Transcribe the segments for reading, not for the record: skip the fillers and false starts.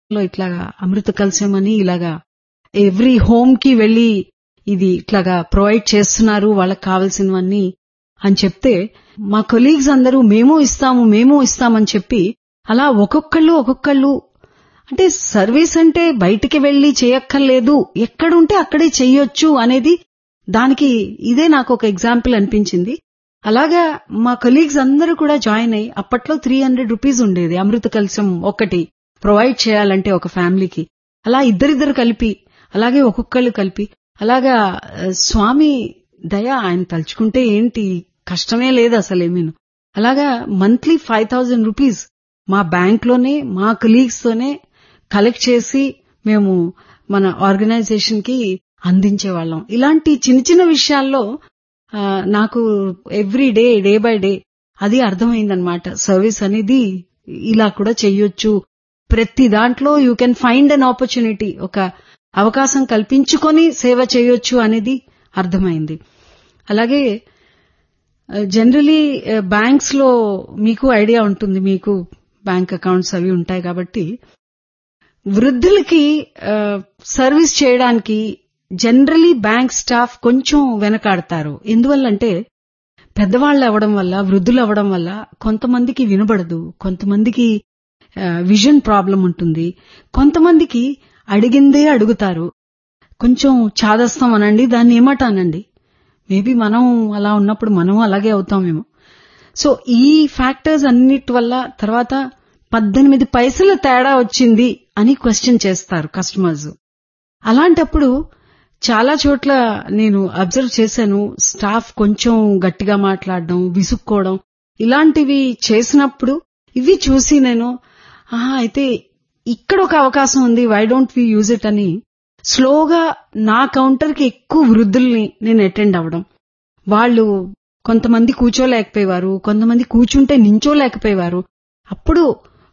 లో ఇట్లాగా అమృత కలశం అని ఇలాగా ఎవ్రీ హోమ్ కి వెళ్లి ఇది ఇట్లాగా ప్రొవైడ్ చేస్తున్నారు వాళ్ళకి కావాల్సినవన్నీ అని చెప్తే మా కొలీగ్స్ అందరూ మేము ఇస్తామని చెప్పి అలా ఒక్కొక్కళ్ళు అంటే సర్వీస్ అంటే బయటికి వెళ్లి చేయక్కర్లేదు, ఎక్కడుంటే అక్కడే చెయ్యొచ్చు అనేది దానికి ఇదే నాకు ఒక ఎగ్జాంపుల్ అనిపించింది. అలాగా మా కొలీగ్స్ అందరూ కూడా జాయిన్ అయ్యి అప్పట్లో 300 రూపీస్ ఉండేది అమృత కలశం ఒక్కటి ప్రొవైడ్ చేయాలంటే ఒక ఫ్యామిలీకి. అలా ఇద్దరిద్దరు కలిపి అలాగే ఒక్కొక్కళ్ళు కలిపి అలాగా స్వామి దయ, ఆయన తలుచుకుంటే ఏంటి కష్టమే లేదు అసలేమీను. అలాగా మంత్లీ 5000 రూపీస్ మా బ్యాంక్ లోనే మా కొలీగ్స్ తోనే కలెక్ట్ చేసి మేము మన ఆర్గనైజేషన్ కి అందించేవాళ్ళం. ఇలాంటి చిన్న చిన్న విషయాల్లో నాకు ఎవ్రీ డే బై డే అది అర్థమైందనమాట. సర్వీస్ అనేది ఇలా కూడా చెయ్యొచ్చు, ప్రతి దాంట్లో you can find an opportunity, ఒక అవకాశం కల్పించుకొని సేవ చేయొచ్చు అనేది అర్థమైంది. అలాగే జనరలీ బ్యాంక్స్ లో మీకు ఐడియా ఉంటుంది, మీకు బ్యాంక్ అకౌంట్స్ అవి ఉంటాయి కాబట్టి వృద్ధులకి సర్వీస్ చేయడానికి జనరలీ బ్యాంక్ స్టాఫ్ కొంచెం వెనకాడతారు. ఎందువల్లంటే పెద్దవాళ్ళు అవ్వడం వల్ల, వృద్ధులు అవ్వడం వల్ల కొంతమందికి వినబడదు, కొంతమందికి విజన్ ప్రాబ్లం ఉంటుంది, కొంతమందికి అడిగిందే అడుగుతారు. కొంచెం చాదస్తం అనండి, దాన్ని ఏమటానండి, మేబీ మనం అలా ఉన్నప్పుడు మనం అలాగే అవుతామేమో. సో ఈ ఫ్యాక్టర్స్ అన్నిటి వల్ల తర్వాత 18 పైసల తేడా వచ్చింది అని క్వశ్చన్ చేస్తారు కస్టమర్స్. అలాంటప్పుడు చాలా చోట్ల నేను అబ్జర్వ్ చేశాను, స్టాఫ్ కొంచెం గట్టిగా మాట్లాడడం, విసుక్కోవడం ఇలాంటివి చేసినప్పుడు ఇవి చూసి నేను అయితే ఇక్కడ ఒక అవకాశం ఉంది, why don't we use it అని స్లోగా నా కౌంటర్ కి ఎక్కువ వృద్ధుల్ని నేను అటెండ్ అవ్వడం. వాళ్ళు కొంతమంది కూర్చోలేకపోయేవారు, కొంతమంది కూర్చుంటే నించోలేకపోయేవారు. అప్పుడు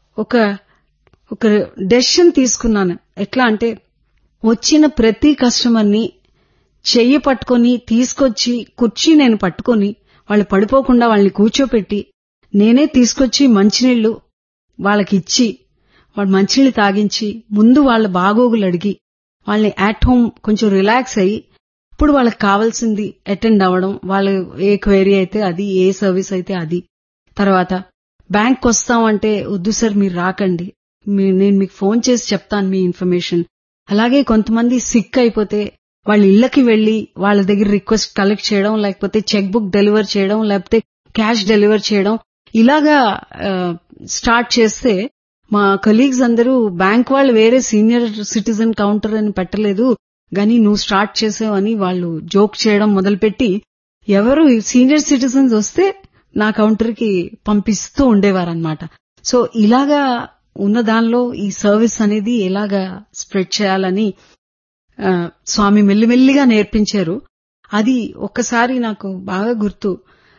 ఒక డెసిషన్ తీసుకున్నాను. ఎట్లా అంటే వచ్చిన ప్రతి కస్టమర్ ని చెయ్యి పట్టుకొని తీసుకొచ్చి కుర్చీ నేను పట్టుకొని వాళ్ళు పడిపోకుండా వాళ్ళని కూర్చోపెట్టి నేనే తీసుకొచ్చి మంచినీళ్లు వాళ్ళకి ఇచ్చి వాళ్ళు మంచినీళ్లు తాగించి ముందు వాళ్ళ బాగోగులు అడిగి వాళ్ళని అట్ హోమ్ కొంచెం రిలాక్స్ అయ్యి ఇప్పుడు వాళ్ళకి కావాల్సింది అటెండ్ అవ్వడం, వాళ్ళు ఏ క్వైరీ అయితే అది, ఏ సర్వీస్ అయితే అది. తర్వాత బ్యాంక్ వస్తామంటే వద్దు సార్ మీరు రాకండి, నేను మీకు ఫోన్ చేసి చెప్తాను మీ ఇన్ఫర్మేషన్. అలాగే కొంతమంది సిక్ అయిపోతే వాళ్ళ ఇళ్లకి వెళ్లి వాళ్ళ దగ్గర రిక్వెస్ట్ కలెక్ట్ చేయడం, లేకపోతే చెక్ బుక్ డెలివర్ చేయడం, లేకపోతే క్యాష్ డెలివర్ చేయడం, ఇలాగా స్టార్ట్ చేస్తే మా కొలీగ్స్ అందరూ బ్యాంక్ వాళ్ళు వేరే సీనియర్ సిటిజన్ కౌంటర్ అని పెట్టలేదు గానీ నువ్వు స్టార్ట్ చేసావని వాళ్ళు జోక్ చేయడం మొదలుపెట్టి ఎవరు సీనియర్ సిటిజన్స్ వస్తే నా కౌంటర్ కి పంపిస్తూ ఉండేవారన్నమాట. సో ఇలాగా ఉన్న దానిలో ఈ సర్వీస్ అనేది ఎలాగా స్ప్రెడ్ చేయాలని స్వామి మెల్లిమెల్లిగా నేర్పించారు. అది ఒక్కసారి నాకు బాగా గుర్తు.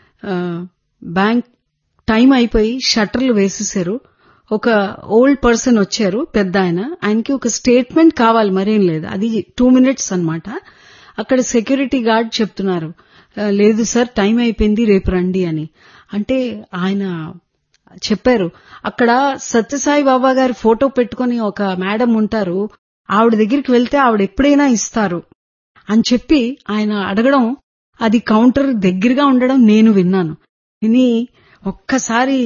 బ్యాంక్ టైం అయిపోయి షట్టర్లు వేసేశారు. ఒక ఓల్డ్ పర్సన్ వచ్చారు, పెద్ద ఆయన, ఆయనకి ఒక స్టేట్మెంట్ కావాలి, మరేం లేదు, అది 2 minutes అన్నమాట. అక్కడ సెక్యూరిటీ గార్డ్ చెప్తున్నారు, లేదు సార్ టైం అయిపోయింది రేపు రండి అని. అంటే ఆయన చెప్పారు, అక్కడ సత్యసాయి బాబా గారి ఫోటో పెట్టుకుని ఒక మేడం ఉంటారు, ఆవిడ దగ్గరికి వెళ్తే ఆవిడ ఎప్పుడైనా ఇస్తారు అని చెప్పి ఆయన అడగడం, అది కౌంటర్ దగ్గరగా ఉండడం నేను విన్నాను. విని ఒక్కసారి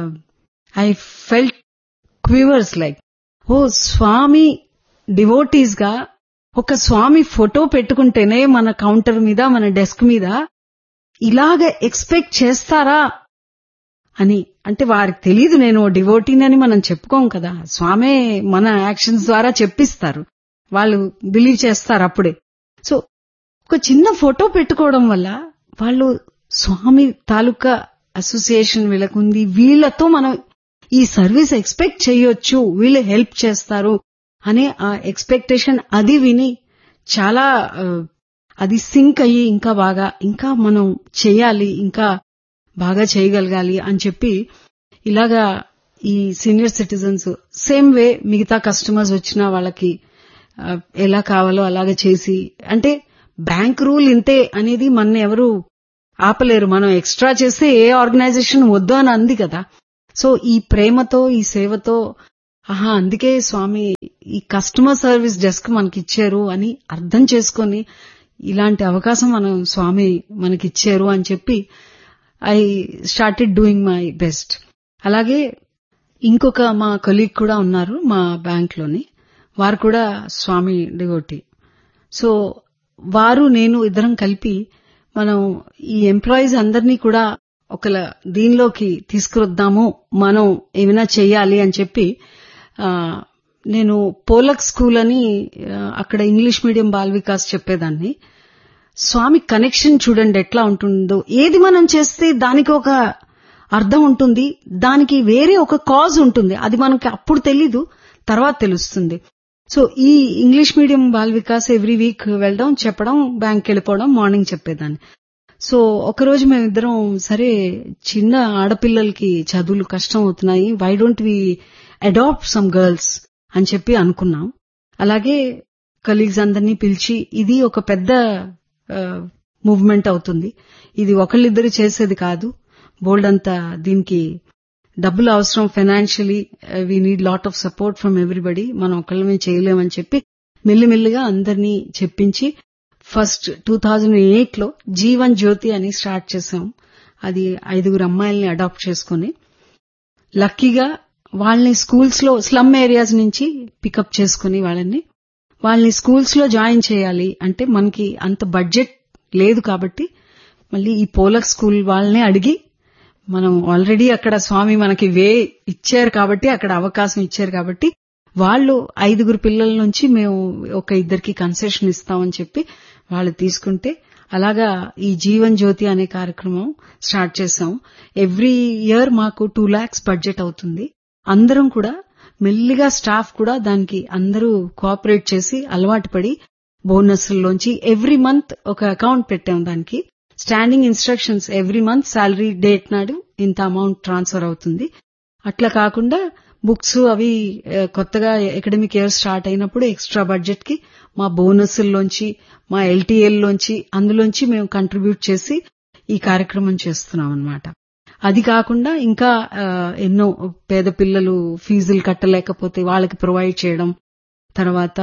I felt క్వివర్స్ like, oh Swamy devotees గా ఒక స్వామి ఫోటో పెట్టుకుంటేనే మన కౌంటర్ మీద, మన డెస్క్ మీద ఇలాగ ఎక్స్పెక్ట్ చేస్తారా అని. అంటే వారికి తెలీదు నేను డివోటీనని మనం చెప్పుకోం కదా, స్వామే మన యాక్షన్స్ ద్వారా చెప్పిస్తారు, వాళ్ళు బిలీవ్ చేస్తారు అప్పుడే. సో ఒక చిన్న ఫోటో పెట్టుకోవడం వల్ల వాళ్ళు స్వామి తాలూకా అసోసియేషన్ వీళ్ళకుంది, వీళ్లతో మనం ఈ సర్వీస్ ఎక్స్పెక్ట్ చేయొచ్చు, వీళ్ళు హెల్ప్ చేస్తారు అనే ఆ ఎక్స్పెక్టేషన్ అది విని చాలా అది సింక్ అయ్యి ఇంకా మనం చేయాలి, ఇంకా బాగా చేయగలగాలి అని చెప్పి ఇలాగా ఈ సీనియర్ సిటిజన్స్ సేమ్ వే మిగతా కస్టమర్స్ వచ్చినా వాళ్ళకి ఎలా కావాలో అలాగే చేసి, అంటే బ్యాంక్ రూల్ ఇంతే అనేది మన ఎవరు ఆపలేరు, మనం ఎక్స్ట్రా చేస్తే ఏ ఆర్గనైజేషన్ వద్దు అని అంది కదా. సో ఈ ప్రేమతో, ఈ సేవతో అందుకే స్వామి ఈ కస్టమర్ సర్వీస్ డెస్క్ మనకిచ్చారు అని అర్థం చేసుకొని ఇలాంటి అవకాశం స్వామి మనకిచ్చారు అని చెప్పి I started doing my best. అలాగే ఇంకొక మా కొలీగ్ కూడా ఉన్నారు మా బ్యాంక్ లోని, వారు కూడా స్వామి డివోటీ. సో వారు నేను ఇద్దరం కలిపి మనం ఈ ఎంప్లాయీస్ అందరినీ కూడా ఒక దీనిలోకి తీసుకురొద్దాము, మనం ఏమైనా చెయ్యాలి అని చెప్పి నేను పోలక్ స్కూల్ అని అక్కడ ఇంగ్లీష్ మీడియం బాల్ వికాస్ చెప్పేదాన్ని. స్వామి కనెక్షన్ చూడండి ఎట్లా ఉంటుందో, ఏది మనం చేస్తే దానికి ఒక అర్థం ఉంటుంది, దానికి వేరే ఒక కాజ్ ఉంటుంది, అది మనకి అప్పుడు తెలీదు, తర్వాత తెలుస్తుంది. సో ఈ English medium ball Vikas every week వెళ్ళడం, చెప్పడం, బ్యాంక్ వెళ్ళిపోవడం, మార్నింగ్ చెప్పేదాన్ని. సో ఒకరోజు మేమిద్దరం సరే చిన్న ఆడపిల్లలకి చదువులు కష్టం అవుతున్నాయి, why don't we adapt some girls అని చెప్పి అనుకున్నాం. అలాగే కలీగ్స్ అందరినీ పిలిచి ఇది ఒక పెద్ద మూవ్మెంట్ అవుతుంది, ఇది ఒకళ్ళిద్దరు చేసేది కాదు, బోల్డ్ అంతా దీనికి డబ్బులు అవసరం, financially we need lot of support from everybody, మనం ఒకళ్ళమే చేయలేమని చెప్పి మెల్లిమెల్లిగా అందరినీ చెప్పించి ఫస్ట్ 2008లో జీవన్ జ్యోతి అని స్టార్ట్ చేశాం. అది 5 అమ్మాయిల్ని అడాప్ట్ చేసుకుని లక్కీగా వాళ్ళని స్కూల్స్ లో స్లమ్ ఏరియాస్ నుంచి పికప్ చేసుకుని వాళ్ళని స్కూల్స్ లో జాయిన్ చేయాలి అంటే మనకి అంత బడ్జెట్ లేదు కాబట్టి మళ్ళీ ఈ పోలక్ స్కూల్ వాళ్ళనే అడిగి, మనం ఆల్రెడీ అక్కడ స్వామి మనకి ఇచ్చారు కాబట్టి, అక్కడ అవకాశం ఇచ్చారు కాబట్టి వాళ్ళు 5 పిల్లల నుంచి మేము ఒక 2 కన్సెషన్ ఇస్తామని చెప్పి వాళ్ళు తీసుకుంటే అలాగా ఈ జీవన్ జ్యోతి అనే కార్యక్రమం స్టార్ట్ చేశాం. ఎవ్రీ ఇయర్ మాకు 2 lakhs బడ్జెట్ అవుతుంది. అందరం కూడా మెల్లిగా స్టాఫ్ కూడా దానికి అందరూ కోఆపరేట్ చేసి అలవాటు పడి బోనస్లోంచి ఎవ్రీ మంత్ ఒక అకౌంట్ పెట్టాం, దానికి standing instructions, every month salary date నాడు ఇంత అమౌంట్ ట్రాన్స్ఫర్ అవుతుంది. అట్లా కాకుండా బుక్స్ అవి కొత్తగా అకాడమిక్ ఇయర్ స్టార్ట్ అయినప్పుడు ఎక్స్ట్రా బడ్జెట్ కి మా బోనస్లోంచి, మా ఎల్టీఎల్లోంచి, అందులోంచి మేము కంట్రిబ్యూట్ చేసి ఈ కార్యక్రమం చేస్తున్నాం అన్నమాట. అది కాకుండా ఇంకా ఎన్నో పేద పిల్లలు ఫీజులు కట్టలేకపోతే వాళ్ళకి ప్రొవైడ్ చేయడం, తర్వాత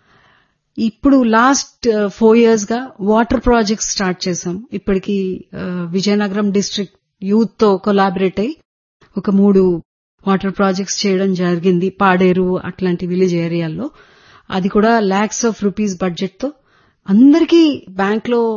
ఇప్పుడు లాస్ట్ 4 years గా వాటర్ ప్రాజెక్ట్స్ స్టార్ట్ చేశాం. ఇప్పటికి విజయనగరం డిస్ట్రిక్ట్ యూత్ తో కొలాబరేట్ అయి ఒక 3 వాటర్ ప్రాజెక్ట్స్ చేయడం జరిగింది, పాడేరు అట్లాంటి విలేజ్ ఏరియాల్లో. అది కూడా lakhs of rupees బడ్జెట్ తో అందరికీ బ్యాంక్ లో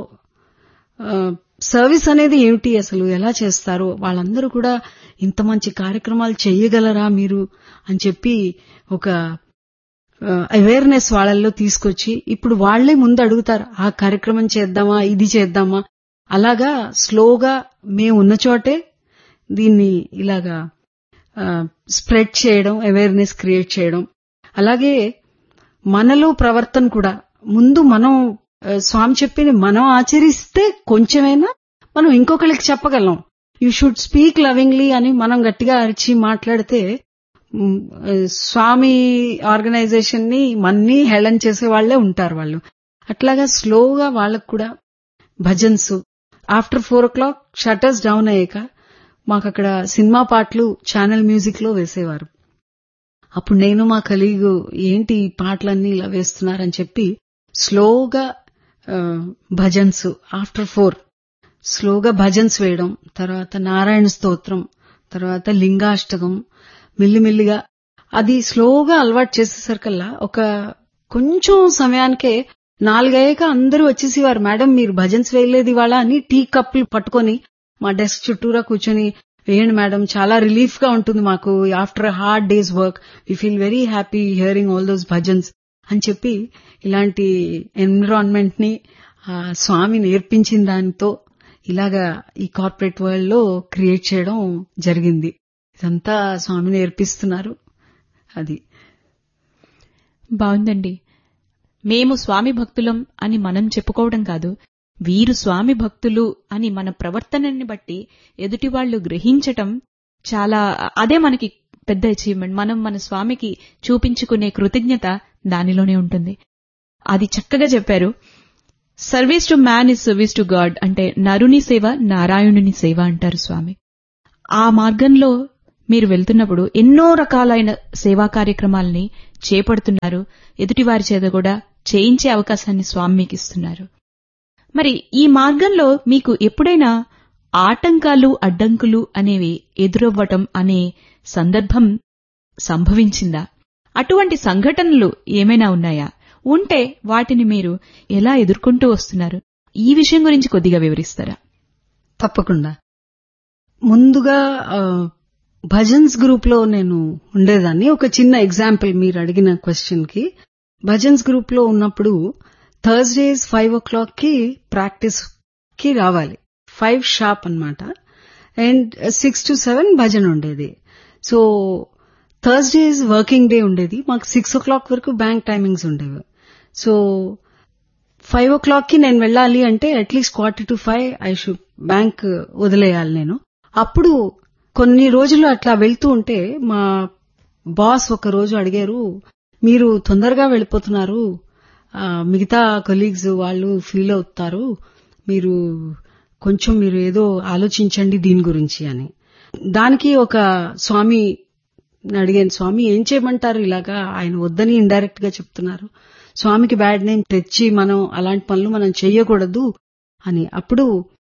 సర్వీస్ అనేది ఏమిటి, అసలు ఎలా చేస్తారో, వాళ్ళందరూ కూడా ఇంత మంచి కార్యక్రమాలు చేయగలరా మీరు అని చెప్పి ఒక అవేర్నెస్ వాళ్ళల్లో తీసుకొచ్చి ఇప్పుడు వాళ్లే ముందు అడుగుతారు, ఆ కార్యక్రమం చేద్దామా, ఇది చేద్దామా. అలాగా స్లోగా మేము ఉన్న చోటే దీన్ని ఇలాగా స్ప్రెడ్ చేయడం, అవేర్నెస్ క్రియేట్ చేయడం. అలాగే మనలో ప్రవర్తన కూడా ముందు మనం స్వామి చెప్పిన మనం ఆచరిస్తే కొంచెమైనా మనం ఇంకొకరికి చెప్పగలం. యూ షుడ్ స్పీక్ లవింగ్లీ అని మనం గట్టిగా అరిచి మాట్లాడితే స్వామి ఆర్గనైజేషన్ ని మన్ని హేళన చేసే వాళ్లే ఉంటారు వాళ్ళు. అట్లాగా స్లోగా వాళ్ళకు కూడా bhajans after 4 o'clock shutters down అయ్యాక మాకు అక్కడ సినిమా పాటలు ఛానల్ మ్యూజిక్ లో వేసేవారు. అప్పుడు నేను మా కలీగు ఏంటి ఈ పాటలన్నీ ఇలా వేస్తున్నారని చెప్పి స్లోగా భజన్స్ ఆఫ్టర్ 4 స్లోగా భజన్స్ వేయడం, తర్వాత నారాయణ స్తోత్రం, తర్వాత లింగాష్టకం, మెల్లిమెల్లిగా అది స్లోగా అలవాటు చేసేసరికల్లా ఒక కొంచెం సమయానికే 4 అయ్యాక అందరూ వచ్చేసేవారు, మేడం మీరు భజన్స్ వేయలేదు ఇవాళ అని టీ కప్పులు పట్టుకొని మా డెస్క్ చుట్టూరా కూర్చొని వేయండి మేడం, చాలా రిలీఫ్ గా ఉంటుంది మాకు, after hard days work we feel very happy hearing all those bhajans అని చెప్పి ఇలాంటి ఎన్విరాన్మెంట్ ని స్వామి నేర్పించిన దానితో ఇలాగా ఈ కార్పొరేట్ వరల్డ్ లో క్రియేట్ చేయడం జరిగింది. ఇదంతా స్వామి నేర్పిస్తున్నారు. అది బాగుందండి. మేము స్వామి భక్తులం అని మనం చెప్పుకోవడం కాదు, వీరు స్వామి భక్తులు అని మన ప్రవర్తనని బట్టి ఎదుటి వాళ్లు గ్రహించటం చాలా, అదే మనకి పెద్ద అచీవ్మెంట్. మనం మన స్వామికి చూపించుకునే కృతజ్ఞత దానిలోనే ఉంటుంది. అది చక్కగా చెప్పారు. Service to man is service to God అంటే నరుని సేవ నారాయణుని సేవ అంటారు స్వామి. ఆ మార్గంలో మీరు వెళ్తున్నప్పుడు ఎన్నో రకాలైన సేవా కార్యక్రమాల్ని చేపడుతున్నారు. ఎదుటివారి చేత కూడా చేయించే అవకాశాన్ని స్వామి మీకు ఇస్తున్నారు. మరి ఈ మార్గంలో మీకు ఎప్పుడైనా ఆటంకాలు, అడ్డంకులు అనేవి ఎదురవ్వటం అనే సందర్భం సంభవించిందా? అటువంటి సంఘటనలు ఏమైనా ఉన్నాయా? ఉంటే వాటిని మీరు ఎలా ఎదుర్కొంటూ వస్తున్నారు? ఈ విషయం గురించి కొద్దిగా వివరిస్తారా? తప్పకుండా. ముందుగా భజన్స్ గ్రూప్ లో నేను ఉండేదాన్ని. ఒక చిన్న ఎగ్జాంపుల్ మీరు అడిగిన క్వశ్చన్ కి. భజన్స్ గ్రూప్ లో ఉన్నప్పుడు థర్స్డేస్ 5 o'clock కి ప్రాక్టీస్ కి రావాలి. 5 షార్ప్ అన్నమాట. అండ్ 6 to 7 భజన ఉండేది. సో థర్స్డేస్ వర్కింగ్ డే ఉండేది. మాకు 6 o'clock వరకు బ్యాంక్ టైమింగ్స్ ఉండేవి. సో 5 o'clock కి నేను వెళ్ళాలి అంటే అట్లీస్ట్ 4:45 ఐ షుడ్ బ్యాంక్ వదిలేయాలి నేను. అప్పుడు కొన్ని రోజులు అట్లా వెళ్తూ ఉంటే మా బాస్ ఒక రోజు అడిగారు, మీరు తొందరగా వెళ్ళిపోతున్నారు, మిగతా కొలీగ్స్ వాళ్ళు ఫీల్ అవుతారు, మీరు ఏదో ఆలోచించండి దీని గురించి అని. దానికి ఒక స్వామి అడిగాను, స్వామి ఏం చేయమంటారు, ఇలాగా ఆయన వద్దని ఇండైరెక్ట్ గా చెప్తున్నారు, స్వామికి బ్యాడ్ నేమ్ తెచ్చి మనం అలాంటి పనులు మనం చెయ్యకూడదు అని. అప్పుడు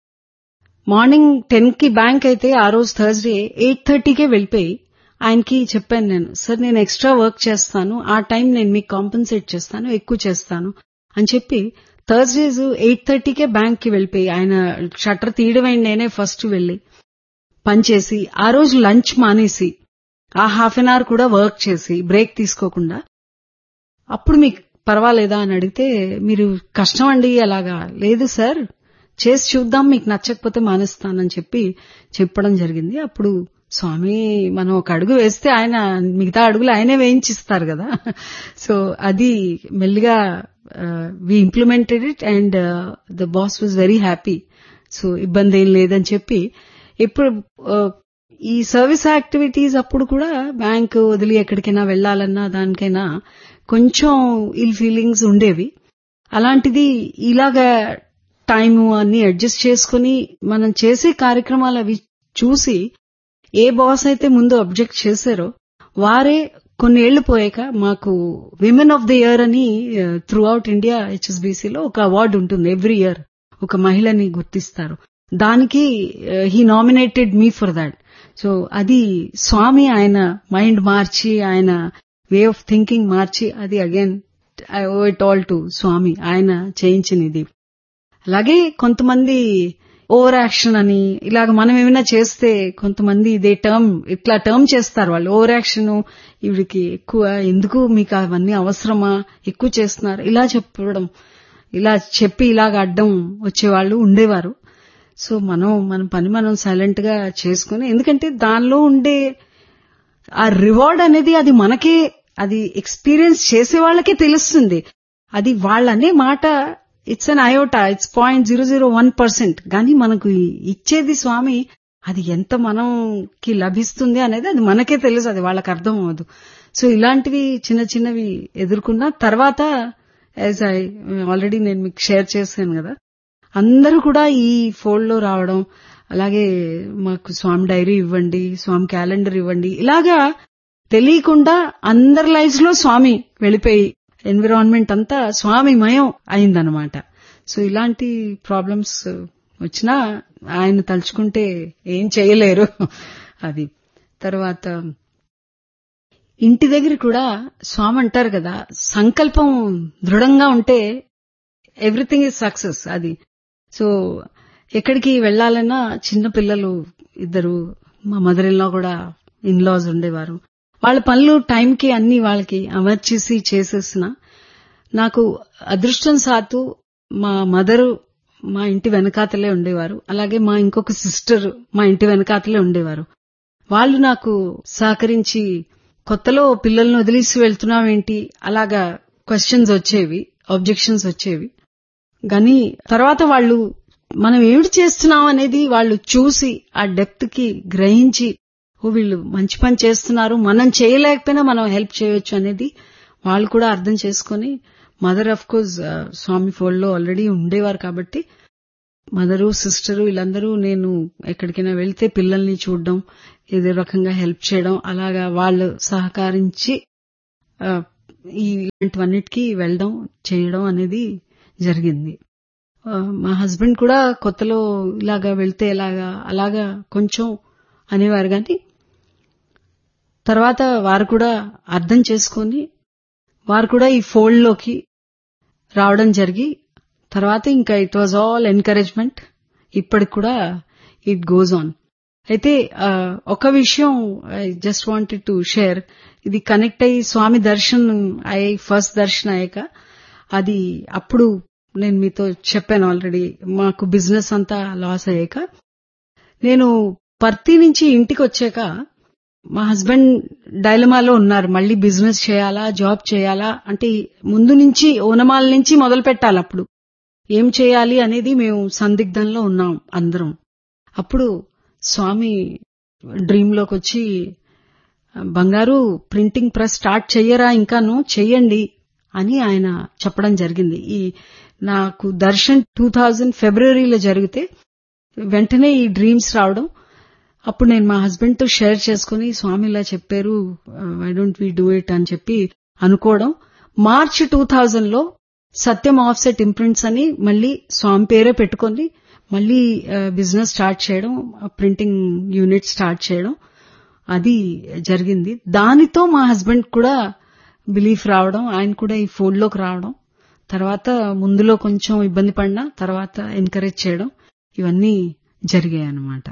మార్నింగ్ 10కి బ్యాంక్ అయితే ఆ రోజు థర్స్డే 8:30కే వెళ్ళిపోయి ఆయనకి చెప్పాను నేను, సార్ నేను ఎక్స్ట్రా వర్క్ చేస్తాను, ఆ టైం నేను మీకు కాంపెన్సేట్ చేస్తాను, ఎక్కువ చేస్తాను అని చెప్పి థర్స్డేస్ 8:30కే బ్యాంక్ కి వెళ్ళిపోయి ఆయన షట్టర్ తీయడమే నేనే ఫస్ట్ వెళ్లి పనిచేసి ఆ రోజు లంచ్ మానేసి ఆ హాఫ్ అన్ అవర్ కూడా వర్క్ చేసి బ్రేక్ తీసుకోకుండా, అప్పుడు మీకు పర్వాలేదా అని అడిగితే, మీరు కష్టం అండి అలాగా, లేదు సార్ చేసి చూద్దాం, మీకు నచ్చకపోతే మానేస్తానని చెప్పడం జరిగింది. అప్పుడు స్వామి మనం ఒక అడుగు వేస్తే ఆయన మిగతా అడుగులు ఆయనే వేయించిస్తారు కదా. సో అది మెల్లిగా వి implemented it and the boss was very happy. So ఇబ్బంది ఏం లేదని చెప్పి ఇప్పుడు ఈ సర్వీస్ యాక్టివిటీస్ అప్పుడు కూడా బ్యాంక్ వదిలి ఎక్కడికైనా వెళ్లాలన్నా దానికైనా కొంచెం ఇల్ ఫీలింగ్స్ ఉండేవి. అలాంటిది ఇలాగా టైము అన్ని అడ్జస్ట్ చేసుకుని మనం చేసే కార్యక్రమాలు అవి చూసి ఏ బాస్ అయితే ముందు అబ్జెక్ట్ చేశారో వారే కొన్నేళ్లు పోయాక మాకు విమెన్ ఆఫ్ ది ఇయర్ అని త్రూ అవుట్ ఇండియా HSBCలో ఒక అవార్డు ఉంటుంది. ఎవ్రీ ఇయర్ ఒక మహిళని గుర్తిస్తారు. దానికి he nominated me for that. So అది స్వామి ఆయన మైండ్ మార్చి ఆయన వే ఆఫ్ థింకింగ్ మార్చి అది again I O it all to స్వామి, ఆయన చేయించినది. అలాగే కొంతమంది ఓవర్ యాక్షన్ అని ఇలాగ మనం ఏమైనా చేస్తే కొంతమంది ఇదే ఇట్లా టర్మ్ చేస్తారు వాళ్ళు. ఓవర్ యాక్షన్, ఇవిడికి ఎక్కువ ఎందుకు, మీకు అవన్నీ అవసరమా, ఎక్కువ చేస్తున్నారు ఇలా చెప్పడం, ఇలా చెప్పి ఇలాగ అడ్డం వచ్చేవాళ్ళు ఉండేవారు. సో మన పని మనం సైలెంట్ గా చేసుకుని, ఎందుకంటే దానిలో ఉండే ఆ రివార్డ్ అనేది అది మనకే, అది ఎక్స్పీరియన్స్ చేసే వాళ్ళకే తెలుస్తుంది. అది వాళ్ళనే మాట ఇట్స్ అన్ అయోటా, ఇట్స్ 0.001%. కానీ మనకు ఇచ్చేది స్వామి, అది ఎంత మనకి లభిస్తుంది అనేది అది మనకే తెలుసు, అది వాళ్ళకి అర్థం అవ్వదు. సో ఇలాంటివి చిన్న చిన్నవి ఎదుర్కొన్న తర్వాత యాజ్ ఐ ఆల్రెడీ నేను మీకు షేర్ చేశాను కదా, అందరూ కూడా ఈ ఫోల్డ్ లో రావడం, అలాగే మాకు స్వామి డైరీ ఇవ్వండి, స్వామి క్యాలెండర్ ఇవ్వండి, ఇలాగా తెలియకుండా అందరి లైఫ్స్ లో స్వామి వెళ్ళిపోయి ఎన్విరాన్మెంట్ అంతా స్వామిమయం అయిందనమాట. సో ఇలాంటి ప్రాబ్లమ్స్ వచ్చినా ఆయన తలుచుకుంటే ఏం చేయలేరు. అది తర్వాత ఇంటి దగ్గర కూడా స్వామి అంటారు కదా, సంకల్పం దృఢంగా ఉంటే ఎవ్రీథింగ్ ఈజ్ సక్సెస్. అది సో ఎక్కడికి వెళ్లాలన్నా చిన్న పిల్లలు ఇద్దరు, మా మదర్ ఇన్ లా కూడా ఇన్లాస్ ఉండేవారు, వాళ్ళ పనులు టైంకి అన్ని వాళ్ళకి అమర్చేసి చేసేసిన, నాకు అదృష్టం సాతు మా మదరు మా ఇంటి వెనకాతలే ఉండేవారు, అలాగే మా ఇంకొక సిస్టర్ మా ఇంటి వెనకాతలే ఉండేవారు. వాళ్ళు నాకు సహకరించి, కొత్తలో పిల్లల్ని వదిలేసి వెళ్తున్నావేంటి అలాగా క్వశ్చన్స్ వచ్చేవి, ఆబ్జెక్షన్స్ వచ్చేవి. కానీ తర్వాత వాళ్ళు మనం ఏమిటి చేస్తున్నాం అనేది వాళ్ళు చూసి ఆ డెప్త్ కి గ్రహించి, ఓ వీళ్ళు మంచి పని చేస్తున్నారు, మనం చేయలేకపోయినా మనం హెల్ప్ చేయొచ్చు అనేది వాళ్ళు కూడా అర్థం చేసుకుని, mother of course Swamy fold లో ఆల్రెడీ ఉండేవారు కాబట్టి మదరు, సిస్టరు వీళ్ళందరూ నేను ఎక్కడికైనా వెళ్తే పిల్లల్ని చూడడం, ఏదో రకంగా హెల్ప్ చేయడం, అలాగా వాళ్ళు సహకరించి ఇలాంటివన్నిటికీ వెళ్ళడం చేయడం అనేది జరిగింది. మా హస్బెండ్ కూడా కొత్తలో ఇలాగా వెళ్తే అలాగా కొంచెం అనేవారు, కానీ తర్వాత వారు కూడా అర్థం చేసుకొని వారు కూడా ఈ ఫోల్డ్ లోకి రావడం జరిగి తర్వాత ఇంకా ఇట్ వాజ్ ఆల్ ఎంకరేజ్మెంట్. ఇప్పటికి కూడా ఇట్ గోస్ ఆన్. అయితే ఒక విషయం I just wanted to share. ఇది కనెక్ట్ అయ్యి స్వామి దర్శనం అయ్యి ఫస్ట్ దర్శనం అయ్యాక అది అప్పుడు నేను మీతో చెప్పాను ఆల్రెడీ, మాకు బిజినెస్ అంతా లాస్ అయ్యాక నేను పర్తి నుంచి ఇంటికి వచ్చాక మా హస్బెండ్ డైలమాలో ఉన్నారు. మళ్ళీ బిజినెస్ చేయాలా, జాబ్ చేయాలా, అంటే ముందు నుంచి ఓనమాల నుంచి మొదలు పెట్టాలి. అప్పుడు ఏం చేయాలి అనేది మేము సందిగ్ధంలో ఉన్నాం అందరం. అప్పుడు స్వామి డ్రీమ్ లోకి వచ్చి, బంగారు ప్రింటింగ్ ప్రెస్ స్టార్ట్ చెయ్యరా, ఇంకాను చెయ్యండి అని ఆయన చెప్పడం జరిగింది. ఈ నాకు దర్శన్ 2000 ఫిబ్రవరిలో జరిగితే వెంటనే ఈ డ్రీమ్స్ రావడం. అప్పుడు నేను మా హస్బెండ్ తో షేర్ చేసుకుని, స్వామి ఇలా చెప్పారు, why don't we do it అని చెప్పి అనుకోవడం. మార్చ్ 2000లో సత్యం ఆఫ్సెట్ ఇంప్రింట్స్ అని మళ్ళీ స్వామి పేరే పెట్టుకొని మళ్ళీ బిజినెస్ స్టార్ట్ చేయడం, ప్రింటింగ్ యూనిట్ స్టార్ట్ చేయడం అది జరిగింది. దానితో మా హస్బెండ్ కూడా బిలీఫ్ రావడం, ఆయన కూడా ఈ ఫోల్డ్ లోకి రావడం, తర్వాత ముందులో కొంచెం ఇబ్బంది పడినా తర్వాత ఎంకరేజ్ చేయడం, ఇవన్నీ జరిగాయి అన్నమాట.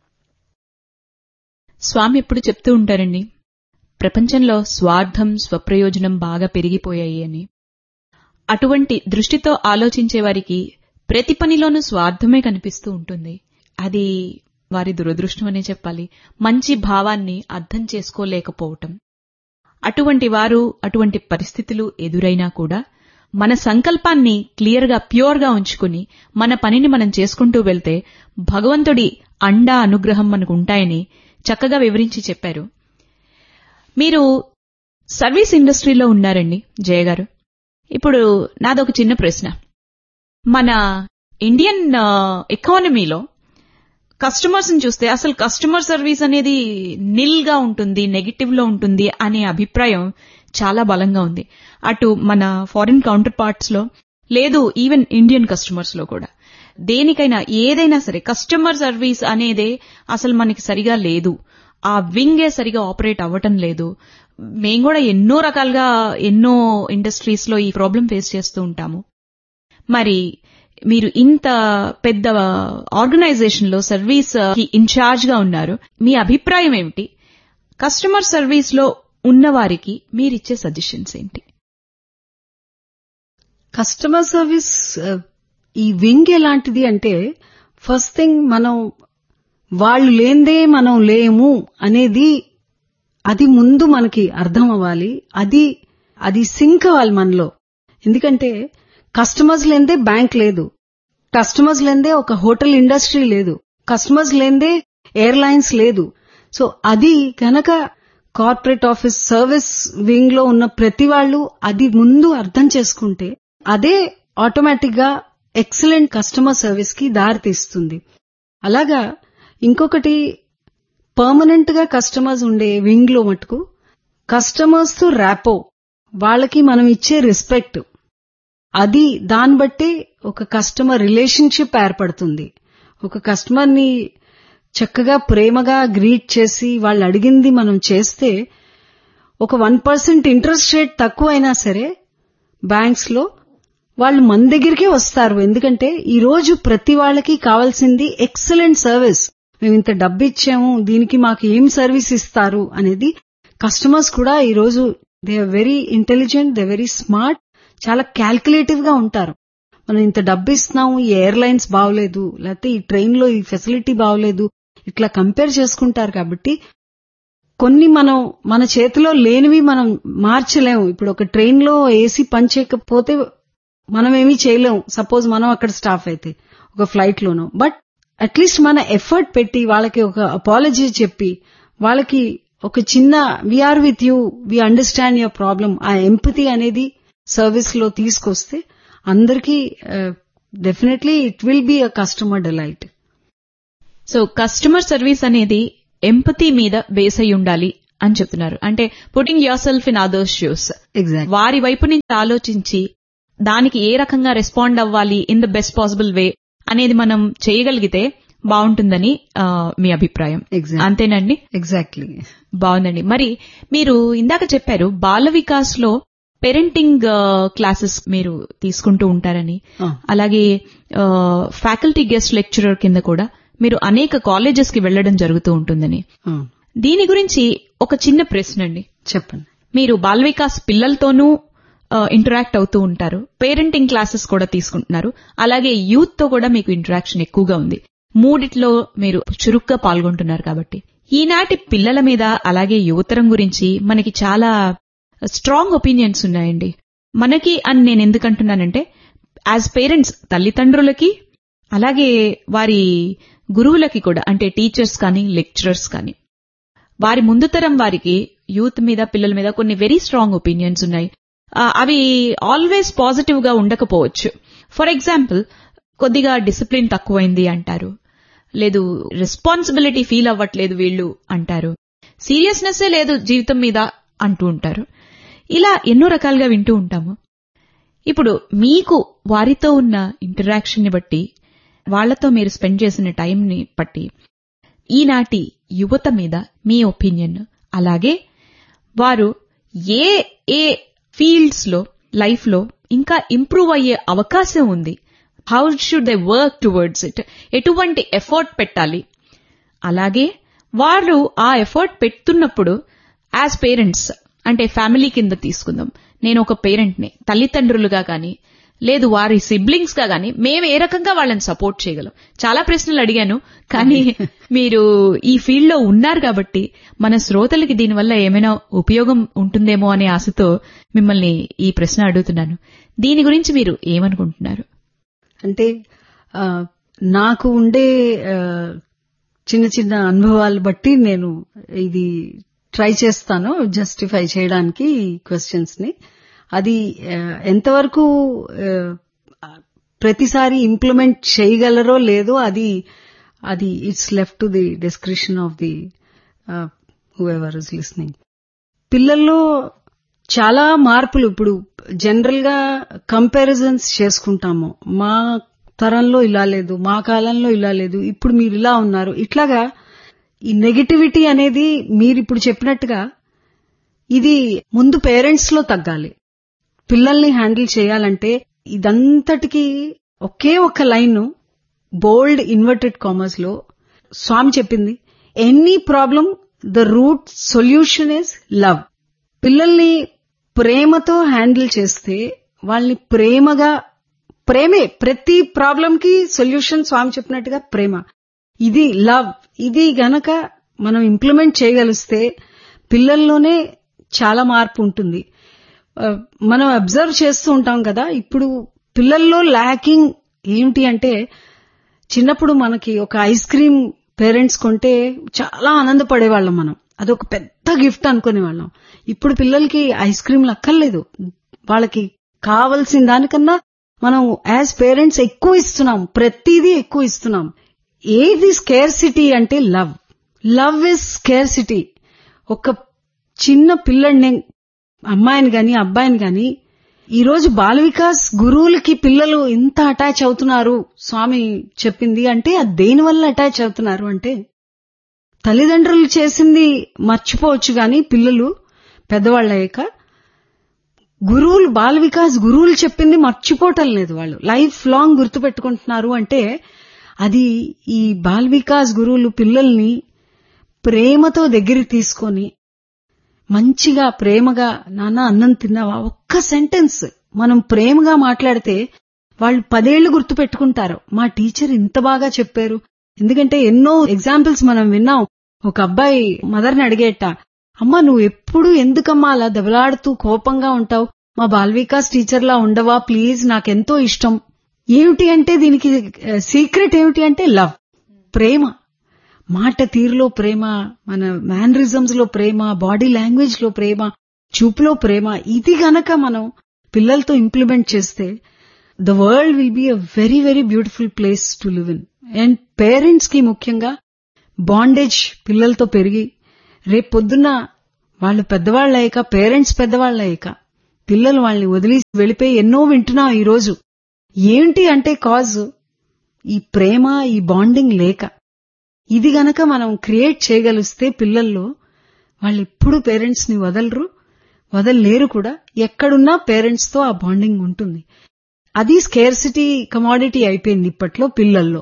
స్వామి ఎప్పుడు చెప్తూ ఉంటారండి, ప్రపంచంలో స్వార్థం, స్వప్రయోజనం బాగా పెరిగిపోయాయి అని. అటువంటి దృష్టితో ఆలోచించే వారికి ప్రతి పనిలోనూ స్వార్థమే కనిపిస్తూ ఉంటుంది. అది వారి దురదృష్టం అనే చెప్పాలి. మంచి భావాన్ని అర్థం చేసుకోలేకపోవటం. అటువంటి వారు, అటువంటి పరిస్థితులు ఎదురైనా కూడా మన సంకల్పాన్ని క్లియర్గా, ప్యూర్గా ఉంచుకుని మన పనిని మనం చేసుకుంటూ వెళ్తే భగవంతుడి అండా, అనుగ్రహం మనకు ఉంటాయని చక్కగా వివరించి చెప్పారు. మీరు సర్వీస్ ఇండస్ట్రీలో ఉన్నారండి జయగారు. ఇప్పుడు నాదొక చిన్న ప్రశ్న. మన ఇండియన్ ఎకానమీలో కస్టమర్స్ ని చూస్తే అసలు కస్టమర్ సర్వీస్ అనేది నిల్ గా ఉంటుంది, నెగటివ్ లో ఉంటుంది అనే అభిప్రాయం చాలా బలంగా ఉంది. అటు మన ఫారిన్ కౌంటర్ పార్ట్స్ లో లేదు, ఈవెన్ ఇండియన్ కస్టమర్స్ లో కూడా. దేనికైనా ఏదైనా సరే కస్టమర్ సర్వీస్ అనేదే అసలు మనకి సరిగా లేదు. ఆ వింగే సరిగా ఆపరేట్ అవ్వటం లేదు. మేం కూడా ఎన్నో రకాలుగా ఎన్నో ఇండస్ట్రీస్ లో ఈ ప్రాబ్లం ఫేస్ చేస్తూ ఉంటాము. మరి మీరు ఇంత పెద్ద ఆర్గనైజేషన్ లో సర్వీస్ కి ఇన్ఛార్జ్ గా ఉన్నారు. మీ అభిప్రాయం ఏమిటి? కస్టమర్ సర్వీస్ లో ఉన్నవారికి మీరిచ్చే సజెషన్స్ ఏంటి? కస్టమర్ సర్వీస్ ఈ వింగ్ ఎలాంటిది అంటే, ఫస్ట్ థింగ్ మనం వాళ్ళు లేందే మనం లేము అనేది అది ముందు మనకి అర్థం అవ్వాలి. అది సింక్ అవ్వాలి మనలో. ఎందుకంటే కస్టమర్స్ లేందే బ్యాంక్ లేదు, కస్టమర్స్ లేందే ఒక హోటల్ ఇండస్ట్రీ లేదు, కస్టమర్స్ లేందే ఎయిర్లైన్స్ లేదు. సో అది కనుక కార్పొరేట్ ఆఫీస్ సర్వీస్ వింగ్ లో ఉన్న ప్రతి వాళ్ళు అది ముందు అర్థం చేసుకుంటే అదే ఆటోమేటిక్ గా ఎక్సలెంట్ కస్టమర్ సర్వీస్ కి దారితీస్తుంది. అలాగా ఇంకొకటి, పర్మనెంట్ గా కస్టమర్స్ ఉండే వింగ్ లో మటుకు కస్టమర్స్ తో ర్యాపో, వాళ్ళకి మనం ఇచ్చే రెస్పెక్ట్, అది దాన్ని బట్టి ఒక కస్టమర్ రిలేషన్షిప్ ఏర్పడుతుంది. ఒక కస్టమర్ ని చక్కగా ప్రేమగా గ్రీట్ చేసి వాళ్ళు అడిగింది మనం చేస్తే ఒక 1% ఇంట్రెస్ట్ రేట్ తక్కువైనా సరే బ్యాంక్స్ లో వాళ్ళు మన దగ్గరికే వస్తారు. ఎందుకంటే ఈ రోజు ప్రతి వాళ్ళకి కావాల్సింది ఎక్సలెంట్ సర్వీస్. మేము ఇంత డబ్బు ఇచ్చాము, దీనికి మాకు ఏం సర్వీస్ ఇస్తారు అనేది. కస్టమర్స్ కూడా ఈ రోజు they are very intelligent, they very smart, చాలా క్యాల్కులేటివ్ గా ఉంటారు. మనం ఇంత డబ్బు ఇస్తున్నాము, ఈ ఎయిర్లైన్స్ బాగోలేదు, లేకపోతే ఈ ట్రైన్ లో ఈ ఫెసిలిటీ బాగోలేదు, ఇట్లా కంపేర్ చేసుకుంటారు. కాబట్టి కొన్ని మనం మన చేతిలో లేనివి మనం మార్చలేము. ఇప్పుడు ఒక ట్రైన్ లో ఏసీ పనిచేయకపోతే మనం ఏమీ చేయలేము, సపోజ్ మనం అక్కడ స్టాఫ్ అయితే ఒక ఫ్లైట్ లోనో. బట్ అట్లీస్ట్ మన ఎఫర్ట్ పెట్టి వాళ్ళకి ఒక అపాలజీ చెప్పి వాళ్ళకి ఒక చిన్న we are with you, we understand your problem, ఆ ఎంపతి అనేది సర్వీస్ లో తీసుకొస్తే అందరికీ definitely it will be a customer delight. So customer service అనేది ఎంపతి మీద బేస్ అయి ఉండాలి అని చెప్తున్నారు. అంటే putting your self in others shoes, వారి వైపు నుంచి ఆలోచించి దానికి ఏ రకంగా రెస్పాండ్ అవ్వాలి in the best possible way అనేది మనం చేయగలిగితే బాగుంటుందని మీ అభిప్రాయం. అంతేనండి? ఎగ్జాక్ట్లీ. బాగుందండి. మరి మీరు ఇందాక చెప్పారు బాల వికాస్ లో పేరెంటింగ్ క్లాసెస్ మీరు తీసుకుంటూ ఉంటారని, అలాగే ఫ్యాకల్టీ గెస్ట్ లెక్చరర్ కింద కూడా మీరు అనేక కాలేజెస్ కి వెళ్లడం జరుగుతూ ఉంటుందని. దీని గురించి ఒక చిన్న ప్రశ్న అండి. చెప్పండి. మీరు బాల వికాస్ పిల్లలతోనూ ఇంటరాక్ట్ అవుతూ ఉంటారు, పేరెంటింగ్ క్లాసెస్ కూడా తీసుకుంటున్నారు, అలాగే యూత్ తో కూడా మీకు ఇంటరాక్షన్ ఎక్కువగా ఉంది. మూడిట్లో మీరు చురుగ్గా పాల్గొంటున్నారు కాబట్టి ఈనాటి పిల్లల మీద అలాగే యువతరం గురించి మనకి చాలా స్ట్రాంగ్ ఒపీనియన్స్ ఉన్నాయండి. మనకి అని నేను ఎందుకంటున్నానంటే యాజ్ పేరెంట్స్ తల్లిదండ్రులకి అలాగే వారి గురువులకి కూడా, అంటే టీచర్స్ కానీ లెక్చరర్స్ కానీ, వారి ముందు తరం వారికి యూత్ మీద పిల్లల మీద కొన్ని వెరీ స్ట్రాంగ్ ఒపీనియన్స్ ఉన్నాయి. అవి ఆల్వేస్ పాజిటివ్ గా ఉండకపోవచ్చు. ఫర్ ఎగ్జాంపుల్ కొద్దిగా డిసిప్లిన్ తక్కువైంది అంటారు, లేదు రెస్పాన్సిబిలిటీ ఫీల్ అవ్వట్లేదు వీళ్ళు అంటారు, సీరియస్నెస్సే లేదు జీవితం మీద అంటూ ఉంటారు. ఇలా ఎన్నో రకాలుగా వింటూ ఉంటాము. ఇప్పుడు మీకు వారితో ఉన్న ఇంటరాక్షన్ ని బట్టి, వాళ్లతో మీరు స్పెండ్ చేసిన టైంని బట్టి ఈనాటి యువత మీద మీ ఒపీనియన్, అలాగే వారు ఏ ఏ ఫీల్డ్స్ లో లైఫ్ లో ఇంకా ఇంప్రూవ్ అయ్యే అవకాశం ఉంది, how should they work towards it, ఎటువంటి ఎఫర్ట్ పెట్టాలి, అలాగే వారు ఆ ఎఫర్ట్ పెడుతున్నప్పుడు యాజ్ పేరెంట్స్, అంటే ఫ్యామిలీ కింద తీసుకుందాం, నేను ఒక పేరెంట్ని, తల్లిదండ్రులుగా కానీ లేదు వారి సిబ్లింగ్స్ గా కానీ మేము ఏ రకంగా వాళ్ళని సపోర్ట్ చేయగలం. చాలా ప్రశ్నలు అడిగాను, కానీ మీరు ఈ ఫీల్డ్ లో ఉన్నారు కాబట్టి మన శ్రోతలకి దీనివల్ల ఏమైనా ఉపయోగం ఉంటుందేమో అనే ఆశతో మిమ్మల్ని ఈ ప్రశ్న అడుగుతున్నాను. దీని గురించి మీరు ఏమనుకుంటున్నారు? అంటే నాకు ఉండే చిన్న చిన్న అనుభవాలు బట్టి నేను ఇది ట్రై చేస్తాను జస్టిఫై చేయడానికి క్వశ్చన్స్ ని. అది ఎంతవరకు ప్రతిసారి ఇంప్లిమెంట్ చేయగలరో లేదో అది it's left to the discretion of the whoever is listening. పిల్లల్లో చాలా మార్పులు ఇప్పుడు జనరల్ గా కంపారిజన్స్ చేసుకుంటాము. మా తరంలో ఇలా లేదు, మా కాలంలో ఇలా లేదు, ఇప్పుడు మీరు ఇలా ఉన్నారు. ఇట్లాగా ఈ నెగటివిటీ అనేది మీరు ఇప్పుడు చెప్పినట్టుగా ఇది ముందు పేరెంట్స్ లో తగ్గాలి. పిల్లల్ని హ్యాండిల్ చేయాలంటే ఇదంతటికీ ఒకే ఒక లైన్ బోల్డ్ ఇన్వర్టెడ్ కామర్స్ లో స్వామి చెప్పింది, any problem the route solution is love. పిల్లల్ని ప్రేమతో హ్యాండిల్ చేస్తే వాళ్ళని ప్రేమే ప్రతి ప్రాబ్లం కి సొల్యూషన్. స్వామి చెప్పినట్టుగా ప్రేమ, ఇది లవ్. ఇది గనక మనం ఇంప్లిమెంట్ చేయగలిస్తే పిల్లల్లోనే చాలా మార్పు ఉంటుంది. మనం అబ్జర్వ్ చేస్తూ ఉంటాం కదా, ఇప్పుడు పిల్లల్లో ల్యాకింగ్ ఏమిటి అంటే, చిన్నప్పుడు మనకి ఒక ఐస్ క్రీమ్ పేరెంట్స్ కొంటే చాలా ఆనందపడేవాళ్ళం మనం, అదొక పెద్ద గిఫ్ట్ అనుకునేవాళ్ళం. ఇప్పుడు పిల్లలకి ఐస్ క్రీమ్లు అక్కర్లేదు, వాళ్ళకి కావలసిన దానికన్నా మనం యాజ్ పేరెంట్స్ ఎక్కువ ఇస్తున్నాం, ప్రతిదీ ఎక్కువ ఇస్తున్నాం. ఏది స్కేర్సిటీ అంటే లవ్. Love is scarcity. ఒక చిన్న పిల్లడిని, అమ్మాయిని గాని అబ్బాయిని గాని, ఈరోజు బాల వికాస్ గురువులకి పిల్లలు ఇంత అటాచ్ అవుతున్నారు స్వామి చెప్పింది అంటే అది దేనివల్ల అటాచ్ అవుతున్నారు అంటే, తల్లిదండ్రులు చేసింది మర్చిపోవచ్చు గాని పిల్లలు పెద్దవాళ్ళయ్యాక గురువులు, బాల వికాస్ గురువులు చెప్పింది మర్చిపోవటం లేదు. వాళ్ళు లైఫ్ లాంగ్ గుర్తుపెట్టుకుంటున్నారు అంటే అది ఈ బాల వికాస్ గురువులు పిల్లల్ని ప్రేమతో దగ్గరికి తీసుకొని మంచిగా ప్రేమగా, నాన్న అన్నం తిన్నావా, ఒక్క సెంటెన్స్ మనం ప్రేమగా మాట్లాడితే వాళ్ళు 10 ఏళ్లు గుర్తు పెట్టుకుంటారు. మా టీచర్ ఇంత బాగా చెప్పారు. ఎందుకంటే ఎన్నో ఎగ్జాంపుల్స్ మనం విన్నాం. ఒక అబ్బాయి మదర్ని అడిగేట, అమ్మా నువ్వు ఎప్పుడు ఎందుకమ్మా అలా దెబ్బలాడుతూ కోపంగా ఉంటావు, మా బాల వికాస్ టీచర్లా ఉండవా ప్లీజ్, నాకెంతో ఇష్టం. ఏమిటి అంటే దీనికి సీక్రెట్ ఏమిటి అంటే లవ్, ప్రేమ. మాట తీరులో ప్రేమ, మన మేనరిజమ్స్ లో ప్రేమ, బాడీ లాంగ్వేజ్ లో ప్రేమ, చూపులో ప్రేమ. ఇది గనక మనం పిల్లలతో ఇంప్లిమెంట్ చేస్తే the world will be a very very beautiful place to live in. And parents కి ముఖ్యంగా బాండేజ్ పిల్లలతో పెరిగి రేపు పొద్దున్న వాళ్ళు పెద్దవాళ్ళయ్యాక, పేరెంట్స్ పెద్దవాళ్ళయ్యాక పిల్లలు వాళ్ళని వదిలి వెళ్లిపోయి ఎన్నో వింటున్నాం ఈరోజు. ఏంటి అంటే కాజ్ ఈ ప్రేమ, ఈ బాండింగ్ లేక. ఇది గనక మనం క్రియేట్ చేయగలిస్తే పిల్లల్లో వాళ్ళు ఎప్పుడు పేరెంట్స్ ని వదలలేరు కూడా. ఎక్కడున్నా పేరెంట్స్ తో ఆ బాండింగ్ ఉంటుంది. అది స్కేర్సిటీ కమోడిటీ అయిపోయింది ఇప్పట్లో పిల్లల్లో.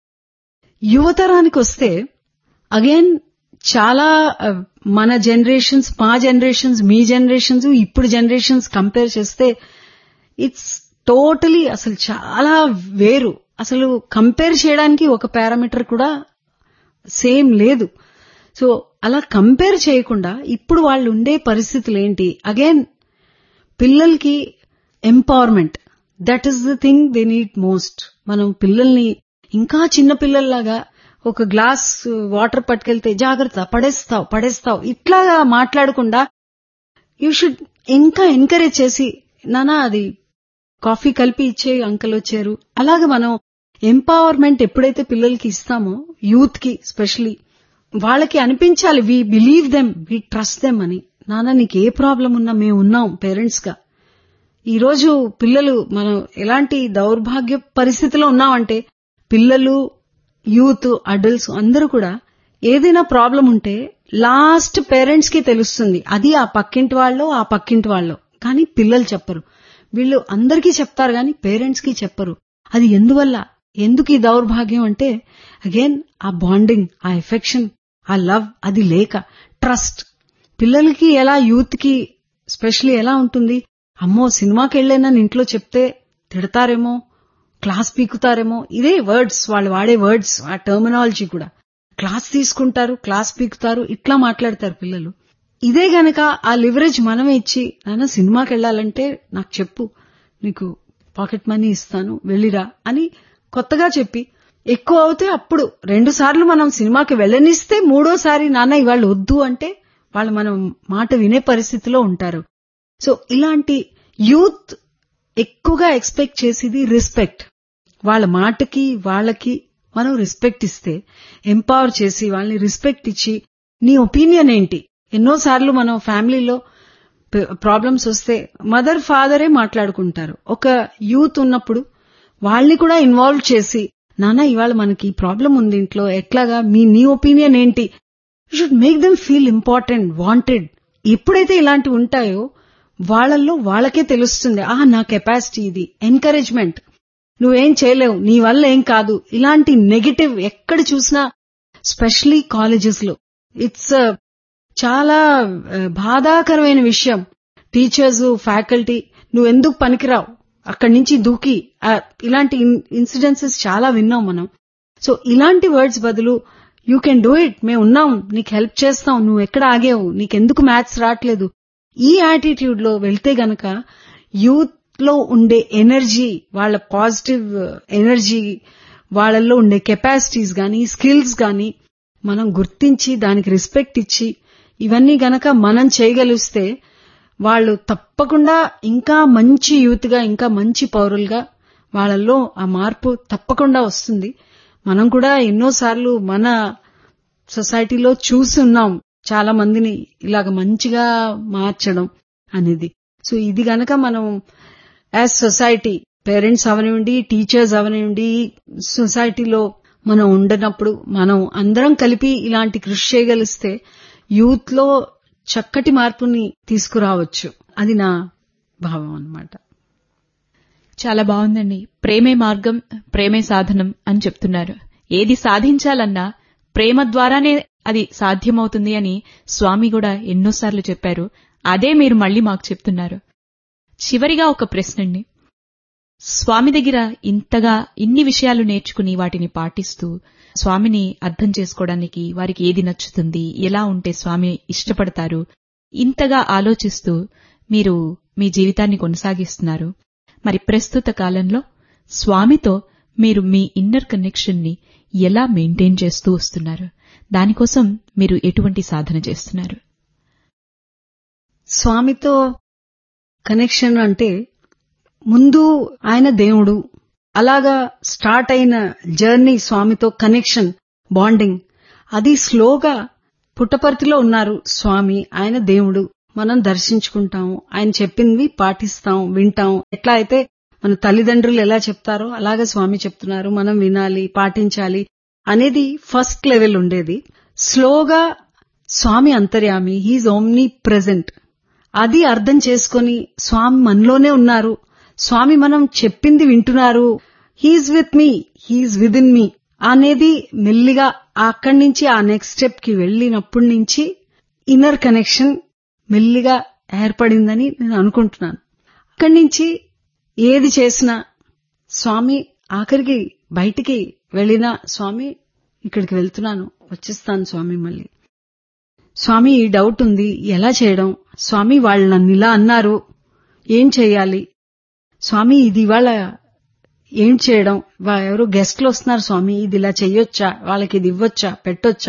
యువతరానికి వస్తే అగైన్ చాలా మన జనరేషన్స్, మా జనరేషన్స్, మీ జనరేషన్స్, ఇప్పుడు జనరేషన్స్ కంపేర్ చేస్తే ఇట్స్ టోటలీ అసలు చాలా వేరు. అసలు కంపేర్ చేయడానికి ఒక పారామీటర్ కూడా సేమ్ లేదు. సో అలా కంపేర్ చేయకుండా ఇప్పుడు వాళ్ళు ఉండే పరిస్థితులు ఏంటి? అగైన్ పిల్లలకి empowerment, that is the thing they need most. మనం పిల్లల్ని ఇంకా చిన్న పిల్లల్లాగా ఒక గ్లాస్ వాటర్ పట్టుకెళ్తే జాగ్రత్త పడేస్తావు ఇట్లాగా మాట్లాడకుండా యూ షుడ్ ఇంకా ఎంకరేజ్ చేసి, నానా అది కాఫీ కలిపి ఇచ్చే అంకల్ వచ్చారు. అలాగే మనం ఎంపవర్మెంట్ ఎప్పుడైతే పిల్లలకి ఇస్తామో, యూత్ కి స్పెషలీ, వాళ్ళకి అనిపించాలి we believe them, we trust them అని. నాన్న నీకు ఏ ప్రాబ్లం ఉన్నా మేము ఉన్నాం పేరెంట్స్ గా. ఈరోజు పిల్లలు మనం ఎలాంటి దౌర్భాగ్య పరిస్థితిలో ఉన్నామంటే పిల్లలు, యూత్, అడల్ట్స్ అందరూ కూడా ఏదైనా ప్రాబ్లం ఉంటే లాస్ట్ పేరెంట్స్ కి తెలుస్తుంది. అది ఆ పక్కింటి వాళ్ళు, కానీ పిల్లలు చెప్పరు. వీళ్ళు అందరికీ చెప్తారు కానీ పేరెంట్స్ కి చెప్పరు. అది ఎందుకు ఈ దౌర్భాగ్యం అంటే అగైన్ ఆ బాండింగ్, ఆ ఎఫెక్షన్, ఆ లవ్ అది లేక. ట్రస్ట్ పిల్లలకి ఎలా, యూత్ కి స్పెషలీ ఎలా ఉంటుంది? అమ్మో సినిమాకి వెళ్లేనని ఇంట్లో చెప్తే తిడతారేమో, క్లాస్ పీకుతారేమో. ఇదే వర్డ్స్, వాళ్ళు వాడే వర్డ్స్, ఆ టర్మినాలజీ కూడా. క్లాస్ తీసుకుంటారు, క్లాస్ పీకుతారు, ఇట్లా మాట్లాడతారు పిల్లలు. ఇదే గనక ఆ లివరేజ్ మనమే ఇచ్చి, నాన్న సినిమాకి వెళ్లాలంటే నాకు చెప్పు, నీకు పాకెట్ మనీ ఇస్తాను, వెళ్ళిరా అని కొత్తగా చెప్పి, ఎక్కువ అవుతే అప్పుడు 2 సార్లు మనం సినిమాకి వెళ్ళనిస్తే 3వసారి నాన్న ఇవాళ వద్దు అంటే వాళ్ళు మనం మాట వినే పరిస్థితిలో ఉంటారు. సో ఇలాంటి యూత్ ఎక్కువగా ఎక్స్పెక్ట్ చేసేది రెస్పెక్ట్. వాళ్ళ మాటకి వాళ్ళకి మనం రెస్పెక్ట్ ఇస్తే, ఎంపవర్ చేసి వాళ్ళని రెస్పెక్ట్ ఇచ్చి, నీ ఒపీనియన్ ఏంటి? ఎన్నోసార్లు మనం ఫ్యామిలీలో ప్రాబ్లమ్స్ వస్తే మదర్ ఫాదరే మాట్లాడుకుంటారు. ఒక యూత్ ఉన్నప్పుడు వాళ్ళని కూడా ఇన్వాల్వ్ చేసి, నాన్న ఇవాళ మనకి ప్రాబ్లం ఉంది ఇంట్లో, ఎట్లాగా నీ ఒపీనియన్ ఏంటి? You should make them feel important, wanted. ఎప్పుడైతే ఇలాంటివి ఉంటాయో వాళ్ళల్లో వాళ్ళకే తెలుస్తుంది, నా కెపాసిటీ ఇది. ఎంకరేజ్మెంట్, నువ్వేం చేయలేవు, నీ వల్ల ఏం కాదు, ఇలాంటి నెగటివ్ ఎక్కడ చూసినా, స్పెషలీ కాలేజెస్ లో ఇట్స్ చాలా బాధాకరమైన విషయం. టీచర్స్, ఫ్యాకల్టీ నువ్వెందుకు పనికిరావు, అక్కడి నుంచి దూకి, ఇలాంటి ఇన్సిడెన్సెస్ చాలా విన్నాం మనం. సో ఇలాంటి వర్డ్స్ బదులు యూ కెన్ డూ ఇట్, మేము ఉన్నాం, నీకు హెల్ప్ చేస్తాం, నువ్వు ఎక్కడ ఆగేవు, నీకెందుకు మ్యాథ్స్ రావట్లేదు, ఈ యాటిట్యూడ్ లో వెళ్తే గనక యూత్ లో ఉండే ఎనర్జీ, వాళ్ళ పాజిటివ్ ఎనర్జీ, వాళ్ళల్లో ఉండే కెపాసిటీస్ గానీ, స్కిల్స్ గానీ మనం గుర్తించి దానికి రెస్పెక్ట్ ఇచ్చి ఇవన్నీ గనక మనం చేయగలిస్తే వాళ్ళు తప్పకుండా ఇంకా మంచి యూత్ గా, ఇంకా మంచి పౌరులుగా వాళ్ళల్లో ఆ మార్పు తప్పకుండా వస్తుంది. మనం కూడా ఎన్నోసార్లు మన సొసైటీలో చూసి ఉన్నాం చాలా మందిని ఇలాగ మంచిగా మార్చడం అనేది. సో ఇది గనక మనం యాజ్ సొసైటీ, పేరెంట్స్ అవనివ్వండి, టీచర్స్ అవనివ్వండి, సొసైటీలో మనం ఉండనప్పుడు మనం అందరం కలిపి ఇలాంటి కృషి చేయగలిస్తే యూత్ లో చక్కటి మార్పుని తీసుకురావచ్చు. అది నా భావం అన్నమాట. చాలా బాగుందండి. ప్రేమే మార్గం, ప్రేమే సాధనం అని చెప్తున్నారు. ఏది సాధించాలన్నా ప్రేమ ద్వారానే అది సాధ్యమవుతుంది అని స్వామి కూడా ఎన్నోసార్లు చెప్పారు. అదే మీరు మళ్లీ మాకు చెప్తున్నారు. చివరిగా ఒక ప్రశ్నండి. స్వామి దగ్గర ఇంతగా ఇన్ని విషయాలు నేర్చుకుని వాటిని పాటిస్తూ స్వామిని అర్థం చేసుకోవడానికి వారికి ఏది నచ్చుతుంది, ఎలా ఉంటే స్వామి ఇష్టపడతారు, ఇంతగా ఆలోచిస్తూ మీరు మీ జీవితాన్ని కొనసాగిస్తున్నారు. మరి ప్రస్తుత కాలంలో స్వామితో మీరు మీ ఇన్నర్ కనెక్షన్ ని ఎలా మెయింటైన్ చేస్తూ వస్తున్నారు? దానికోసం మీరు ఎటువంటి సాధన చేస్తున్నారు? స్వామితో కనెక్షన్ అంటే ముందు ఆయన దేవుడు, అలాగా స్టార్ట్ అయిన జర్నీ స్వామితో కనెక్షన్, బాండింగ్, అది స్లోగా పుట్టపర్తిలో ఉన్నారు స్వామి, ఆయన దేవుడు, మనం దర్శించుకుంటాం, ఆయన చెప్పింది పాటిస్తాం, వింటాం. ఎట్లా అయితే మన తల్లిదండ్రులు ఎలా చెప్తారో అలాగే స్వామి చెప్తున్నారు, మనం వినాలి, పాటించాలి అనేది ఫస్ట్ లెవెల్ ఉండేది. స్లోగా స్వామి అంతర్యామి, హీఈస్ ఓమ్ని ప్రెజెంట్, అది అర్థం చేసుకుని స్వామి మనలోనే ఉన్నారు, స్వామి మనం చెప్పింది వింటున్నారు, he's with me, he's with in me అనేది మెల్లిగా అక్కడి నుంచి ఆ నెక్స్ట్ స్టెప్ కి వెళ్లినప్పటి నుంచి ఇన్నర్ కనెక్షన్ మెల్లిగా ఏర్పడిందని నేను అనుకుంటున్నాను. అక్కడి నుంచి ఏది చేసినా స్వామి, ఆఖరికి బయటికి వెళ్ళినా స్వామి ఇక్కడికి వెళ్తున్నాను, వచ్చేస్తాను స్వామి, మళ్ళీ స్వామి ఈ డౌట్ ఉంది, ఎలా చేయడం స్వామి, వాళ్ళు నన్ను ఇలా అన్నారు, ఏం చేయాలి స్వామి, ఇది ఇవాళ ఏం చేయడం, ఎవరో గెస్ట్లు వస్తున్నారు స్వామి, ఇది ఇలా చెయ్యొచ్చా, వాళ్ళకి ఇది ఇవ్వొచ్చా, పెట్టొచ్చా,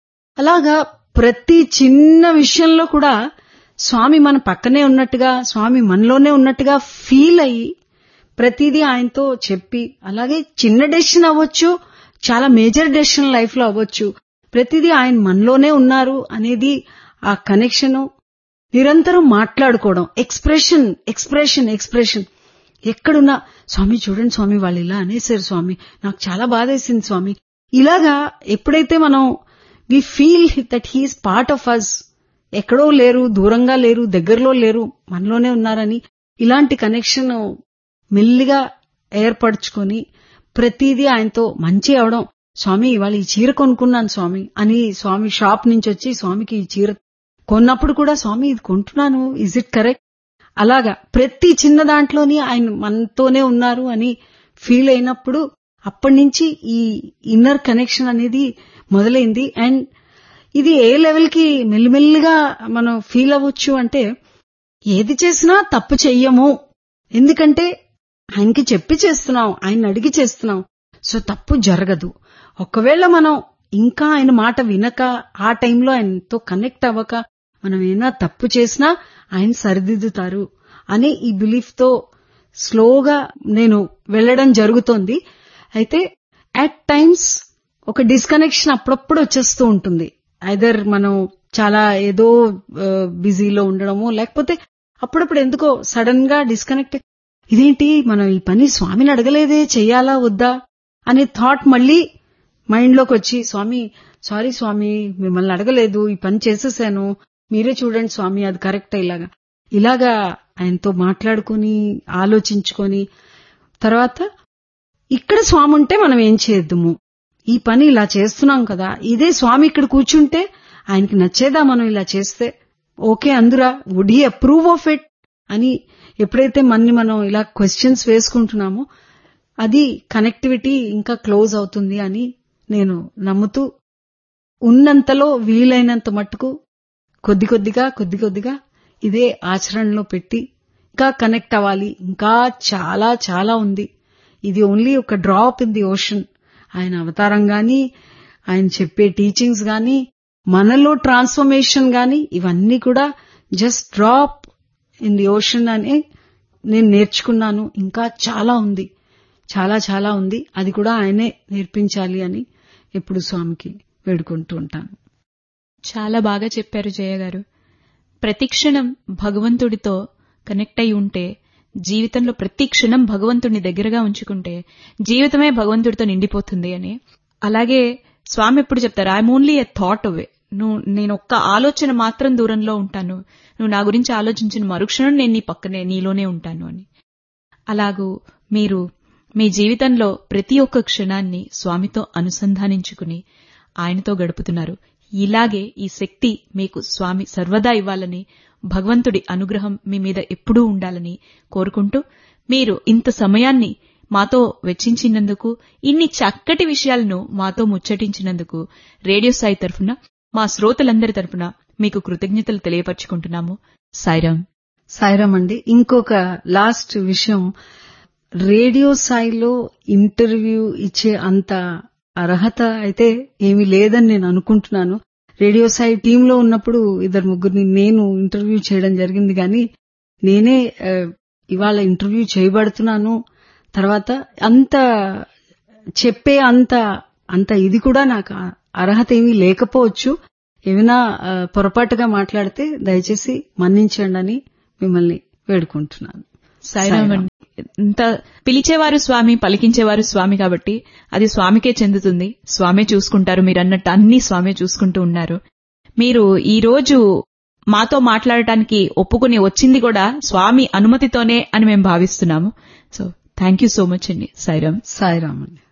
అలాగా ప్రతి చిన్న విషయంలో కూడా స్వామి మన పక్కనే ఉన్నట్టుగా, స్వామి మనలోనే ఉన్నట్టుగా ఫీల్ అయ్యి ప్రతిదీ ఆయనతో చెప్పి, అలాగే చిన్న డెసిషన్ అవ్వచ్చు, చాలా మేజర్ డెసిషన్ లైఫ్ లో అవ్వచ్చు, ప్రతిదీ ఆయన మనలోనే ఉన్నారు అనేది ఆ కనెక్షన్, నిరంతరం మాట్లాడుకోవడం, ఎక్స్ప్రెషన్ ఎక్స్ప్రెషన్ ఎక్స్ప్రెషన్, ఎక్కడున్నా స్వామి చూడండి స్వామి, వాళ్ళు ఇలా అనేసారు స్వామి, నాకు చాలా బాధేసింది స్వామి, ఇలాగా ఎప్పుడైతే మనం we feel that he's part of us, ఎక్కడో లేరు, దూరంగా లేరు, దగ్గరలో లేరు, మనలోనే ఉన్నారని ఇలాంటి కనెక్షన్ మెల్లిగా ఏర్పరచుకొని ప్రతిదీ ఆయనతో మంచి అవడం, స్వామి ఇవాళ ఈ చీర కొనుక్కున్నాను స్వామి అని స్వామి షాప్ నుంచి వచ్చి స్వామికి ఈ చీర కొన్నప్పుడు కూడా స్వామి ఇది కొంటున్నాను, ఇజ్ ఇట్ కరెక్ట్, అలాగా ప్రతి చిన్న దాంట్లోని ఆయన మనతోనే ఉన్నారు అని ఫీల్ అయినప్పుడు అప్పటి నుంచి ఈ ఇన్నర్ కనెక్షన్ అనేది మొదలైంది. అండ్ ఇది ఏ లెవెల్ కి మెల్లిమెల్లిగా మనం ఫీల్ అవ్వచ్చు అంటే, ఏది చేసినా తప్పు చెయ్యము, ఎందుకంటే ఆయనకి చెప్పి చేస్తున్నాం, ఆయన అడిగి చేస్తున్నాం, సో తప్పు జరగదు. ఒకవేళ మనం ఇంకా ఆయన మాట వినక, ఆ టైంలో ఆయనతో కనెక్ట్ అవ్వక మనం ఏమైనా తప్పు చేసినా ఆయన సరిదిద్దుతారు అనే ఈ బిలీఫ్ తో స్లోగా నేను వెళ్లడం జరుగుతోంది. అయితే అట్ టైమ్స్ ఒక డిస్కనెక్షన్ అప్పుడప్పుడు వచ్చేస్తూ ఉంటుంది. ఐదర్ మనం చాలా ఏదో బిజీలో ఉండడమో, లేకపోతే అప్పుడప్పుడు ఎందుకో సడన్ గా డిస్కనెక్ట్, ఇదేంటి మనం ఈ పని స్వామిని అడగలేదే, చెయ్యాలా వద్దా అనే థాట్ మళ్ళీ మైండ్ లోకి వచ్చి, స్వామి సారీ స్వామి, మిమ్మల్ని అడగలేదు, ఈ పని చేసేసాను, మీరే చూడండి స్వామి అది కరెక్ట్, ఇలాగా ఆయనతో మాట్లాడుకుని ఆలోచించుకొని తర్వాత ఇక్కడ స్వామి ఉంటే మనం ఏం చేద్దాము, ఈ పని ఇలా చేస్తున్నాం కదా, ఇదే స్వామి ఇక్కడ కూర్చుంటే ఆయనకి నచ్చేదా మనం ఇలా చేస్తే, okay అందురా, would he approve of it అని ఎప్పుడైతే మనం ఇలా క్వశ్చన్స్ వేసుకుంటున్నామో అది కనెక్టివిటీ ఇంకా క్లోజ్ అవుతుంది అని నేను నమ్ముతూ, ఉన్నంతలో వీలైనంత మట్టుకు కొద్ది కొద్దిగా ఇదే ఆచరణలో పెట్టి ఇంకా కనెక్ట్ అవ్వాలి. ఇంకా చాలా చాలా ఉంది, ఇది ఓన్లీ ఒక డ్రాప్ ఇన్ ది ఓషన్. ఆయన అవతారం గాని, ఆయన చెప్పే టీచింగ్స్ గాని, మనలో ట్రాన్స్ఫర్మేషన్ గాని, ఇవన్నీ కూడా just drop in the ocean అని నేను నేర్చుకున్నాను. ఇంకా చాలా ఉంది, చాలా చాలా ఉంది, అది కూడా ఆయనే నేర్పించాలి అని ఎప్పుడు స్వామికి వేడుకుంటూ ఉంటాను. చాలా బాగా చెప్పారు జయ గారు. ప్రతి క్షణం భగవంతుడితో కనెక్ట్ అయి ఉంటే, జీవితంలో ప్రతి క్షణం భగవంతుడిని దగ్గరగా ఉంచుకుంటే జీవితమే భగవంతుడితో నిండిపోతుంది అని. అలాగే స్వామి ఎప్పుడు చెప్తారు, ఐఎమ్ ఓన్లీ ఎ థాట్ అవే, నేను ఒక్క ఆలోచన మాత్రం దూరంలో ఉంటాను, నువ్వు నా గురించి ఆలోచించిన మరుక్షణం నేను నీ పక్కనే నీలోనే ఉంటాను అని. అలాగూ మీరు మీ జీవితంలో ప్రతి ఒక్క క్షణాన్ని స్వామితో అనుసంధానించుకుని ఆయనతో గడుపుతున్నారు. ఇలాగే ఈ శక్తి మీకు స్వామి సర్వదా ఇవ్వాలని, భగవంతుడి అనుగ్రహం మీ మీద ఎప్పుడూ ఉండాలని కోరుకుంటూ, మీరు ఇంత సమయాన్ని మాతో వెచ్చించినందుకు, ఇన్ని చక్కటి విషయాలను మాతో ముచ్చటించినందుకు రేడియో సాయి తరఫున, మా శ్రోతలందరి తరఫున మీకు కృతజ్ఞతలు తెలియపరుచుకుంటున్నాము. సాయిరామ్. సాయిరామ్ అండి. ఇంకొక లాస్ట్ విషయం, రేడియో సాయిలో ఇంటర్వ్యూ ఇచ్చే అంత అర్హత అయితే ఏమీ లేదని నేను అనుకుంటున్నాను. రేడియో సాయి టీంలో ఉన్నప్పుడు 2-3 నేను ఇంటర్వ్యూ చేయడం జరిగింది, కానీ నేనే ఇవాళ ఇంటర్వ్యూ చేయబడుతున్నాను, తర్వాత అంత చెప్పే అంత ఇది కూడా నాకు అర్హత ఏమీ లేకపోవచ్చు. ఏమైనా పొరపాటుగా మాట్లాడితే దయచేసి మన్నించండి అని మిమ్మల్ని వేడుకుంటున్నాను. సాయిరామ్ అండి. ఇంత పిలిచేవారు స్వామి, పలికించేవారు స్వామి కాబట్టి అది స్వామికే చెందుతుంది. స్వామే చూసుకుంటారు. మీరన్నట్టు అన్ని స్వామే చూసుకుంటూ ఉన్నారు. మీరు ఈ రోజు మాతో మాట్లాడటానికి ఒప్పుకుని వచ్చింది కూడా స్వామి అనుమతితోనే అని మేము భావిస్తున్నాము. So thank you so much అండి. సాయిరామ్. సాయిరామ్ అండి.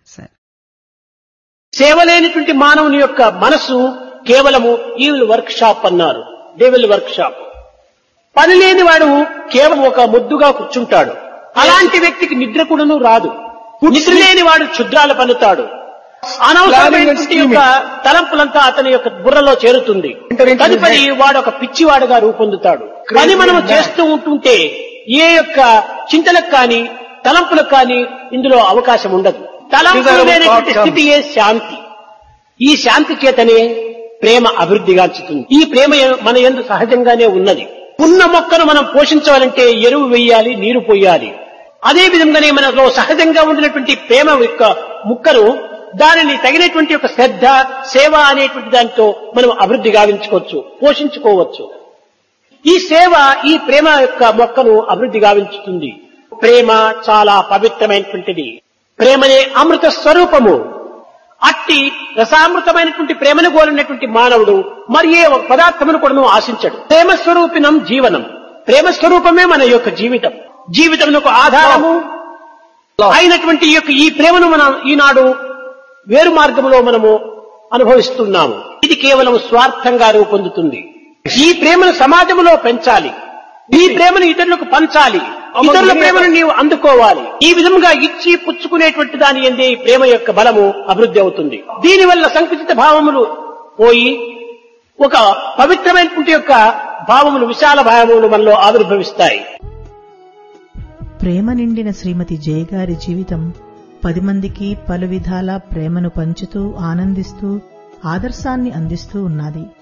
సేవ లేనిటువంటి మానవుని యొక్క మనసు కేవలము ఈవిల్ వర్క్ షాప్ అన్నారు. Devil work shop. పని లేని వాడు కేవలం ఒక ముద్దుగా కూర్చుంటాడు. అలాంటి వ్యక్తికి నిద్ర కూడాను రాదు. నిద్ర లేని వాడు క్షుద్రాలు పన్నుతాడు. అనవసరమైనటువంటి యొక్క తలంపులంతా అతని యొక్క బుర్రలో చేరుతుంది. తదుపరి వాడు ఒక పిచ్చివాడుగా రూపొందుతాడు. పని మనం చేస్తూ ఉంటుంటే ఏ యొక్క చింతలకు కానీ తలంపులకు కానీ ఇందులో అవకాశం ఉండదు. తలంపులు లేనటువంటి స్థితియే శాంతి. ఈ శాంతి చేతనే ప్రేమ అభివృద్ధిగాంచుతుంది. ఈ ప్రేమ మన యందు సహజంగానే ఉన్నది. ఉన్న మొక్కను మనం పోషించాలంటే ఎరువు వేయాలి, నీరు పోయాలి. అదే విధంగానే మనలో సహజంగా ఉండినటువంటి ప్రేమ యొక్క ముక్కను దానిని తగినటువంటి ఒక శ్రద్ధ, సేవ అనేటువంటి దానితో మనం అభివృద్ధి గావించుకోవచ్చు, పోషించుకోవచ్చు. ఈ సేవ ఈ ప్రేమ యొక్క మొక్కను అభివృద్ధి గావించుతుంది. ప్రేమ చాలా పవిత్రమైనటువంటిది. ప్రేమనే అమృత స్వరూపము. అట్టి రసామృతమైనటువంటి ప్రేమను కోరినటువంటి మానవుడు మరి ఏ పదార్థమును కూడా ఆశించడు. ప్రేమ స్వరూపిణం జీవనం. ప్రేమ స్వరూపమే మన యొక్క జీవితం. జీవితమునకు ఆధారము అయినటువంటి ఈ ప్రేమను మనం ఈనాడు వేరు మార్గంలో మనము అనుభవిస్తున్నాము. ఇది కేవలం స్వార్థంగా రూపొందుతుంది. ఈ ప్రేమను సమాజంలో పెంచాలి. ఈ ప్రేమను ఇతరులకు పంచాలి. ఇతరుల ప్రేమను నీవు అందుకోవాలి. ఈ విధంగా ఇచ్చి పుచ్చుకునేటువంటి దాని ఎందే ఈ ప్రేమ యొక్క బలము అభివృద్ధి అవుతుంది. దీనివల్ల సంకుచిత భావములు పోయి ఒక పవిత్రమైనటువంటి యొక్క భావములు, విశాల భావములు మనలో ఆవిర్భవిస్తాయి. ప్రేమ నిండిన శ్రీమతి జయ గారి జీవితం 10 మందికి పలు విధాల ప్రేమను పంచుతూ, ఆనందిస్తూ, ఆదర్శాన్ని అందిస్తూ ఉన్నది.